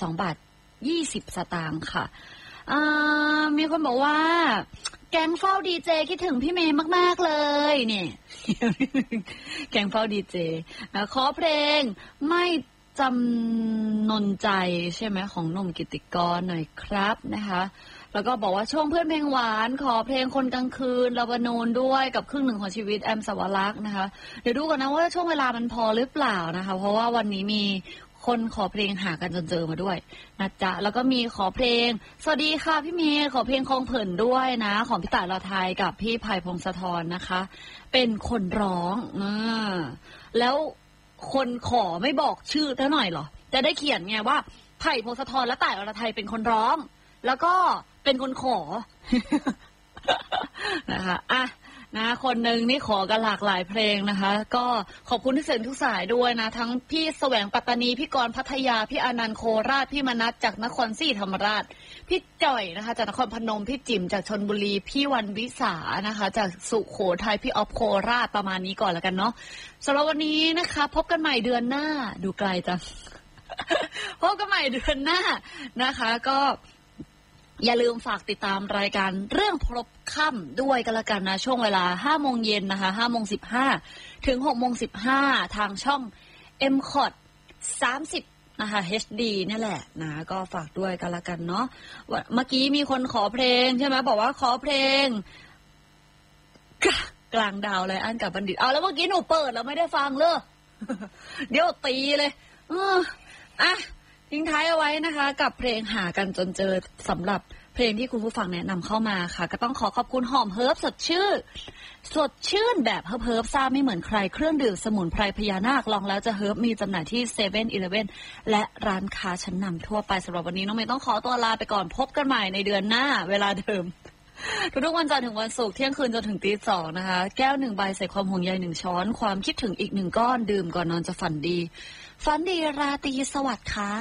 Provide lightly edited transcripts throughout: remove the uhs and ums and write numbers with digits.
2.20 บาทค่ะมีคนบอกว่าแกงเฝ้าดีเจคิดถึงพี่เมย์มากๆเลยเนี่ย แกงเฝ้าดีเจขอเพลงไม่จำนนใจใช่ไหมของหนุ่มกิตติกรหน่อยครับนะคะแล้วก็บอกว่าช่วงเพื่อนเพลงหวานขอเพลงคนกลางคืนลาบานูนด้วยกับครึ่งหนึ่งของชีวิตแอมสวรักษ์นะคะเดี๋ยวดูกันนะว่าช่วงเวลามันพอหรือเปล่านะคะเพราะว่าวันนี้มีคนขอเพลงหากันจนเจอมาด้วยนะจ๊ะแล้วก็มีขอเพลงสวัสดีค่ะพี่เมย์ขอเพลงคลองเผินด้วยนะของพี่ต่ายลาไทยกับพี่ไผ่พงศธรนะคะเป็นคนร้องแล้วคนขอไม่บอกชื่อเท่าหน่อยเหรอจะได้เขียนไงว่าไผ่พงศธรและต่ายลาไทยเป็นคนร้องแล้วก็เป็นคนขอ นะคะนะคนหนึ่งนี่ขอกันหลากหลายเพลงนะคะก็ขอบคุณที่เซ็นทุกสายด้วยนะทั้งพี่แสวงปัตตานีพี่กรพัทยาพี่อนันต์โคราชพี่มนัสจากนครศรีธรรมราชพี่จ่อยนะคะจากนครพนมพี่จิ๋มจากชลบุรีพี่วันวิสานะคะจากสุโขทัยพี่ออฟโคราชประมาณนี้ก่อนแล้วกันเนาะสำหรับวันนี้นะคะพบกันใหม่เดือนหน้าดูไกลจัง พบกันใหม่เดือนหน้านะคะก็อย่าลืมฝากติดตามรายการเรื่องพลบค่ำด้วยกันละกันนะช่วงเวลา 5:00 นนะคะ 5:15 ถึง 6:15 ทางช่อง MCOT 30นะคะ HD นี่แหละนะก็ฝากด้วยกันละกันเนาะเมื่อกี้มีคนขอเพลงใช่ไหมบอกว่าขอเพลงกลางดาวเลยอันกับบัณฑิตเอาแล้วเมื่อกี้หนูเปิดแล้วไม่ได้ฟังเลย เดี๋ยวตีเลยทิ้งท้ายเอาไว้นะคะกับเพลงหากันจนเจอสำหรับเพลงที่คุณผู้ฟังแนะนำเข้ามาค่ะก็ต้องขอบคุณหอมเฮิร์บสดชื่นแบบเฮิร์บซ่าไม่เหมือนใครเครื่องดื่มสมุนไพรพญานาคลองแล้วจะเฮิร์บมีจำหน่ายที่ 7-Eleven และร้านค้าชั้นนำทั่วไปสำหรับวันนี้น้องเมย์ต้องขอตัวลาไปก่อนพบกันใหม่ในเดือนหน้าเวลาเดิมทุกวันจันทร์ถึงวันศุกร์เที่ยงคืนจนถึงตี 2นะคะแก้ว1 ใบใส่ความห่วงใย1 ช้อนความคิดถึงอีก1 ก้อนดื่มก่อนนอนจะฝันดีราตรีสวัสดิ์ค่ะ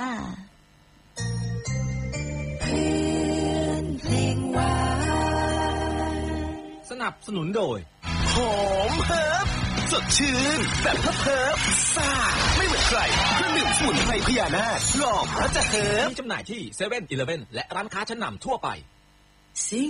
เพลงหวานสนับสนุนโดยหอมเฮิร์บสดชื่นแบบเฮิร์บซ่าไม่เหมือนใครเครื่องดื่มสมุนไพรพญานาคลองแล้วจะเฮิร์บมีจำหน่ายที่ 7-Eleven และร้านค้าชั้นนำทั่วไป